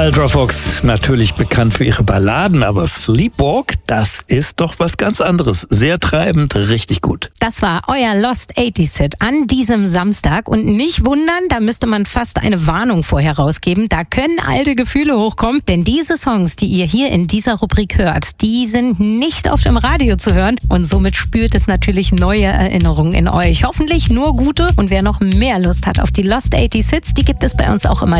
Ultrafox, natürlich bekannt für ihre Balladen, aber Sleepwalk, das ist doch was ganz anderes. Sehr treibend, richtig gut. Das war euer Lost 80s Hit an diesem Samstag. Und nicht wundern, da müsste man fast eine Warnung vorher rausgeben. Da können alte Gefühle hochkommen, denn diese Songs, die ihr hier in dieser Rubrik hört, die sind nicht auf dem Radio zu hören. Und somit spürt es natürlich neue Erinnerungen in euch. Hoffentlich nur gute. Und wer noch mehr Lust hat auf die Lost 80s Hits, die gibt es bei uns auch immer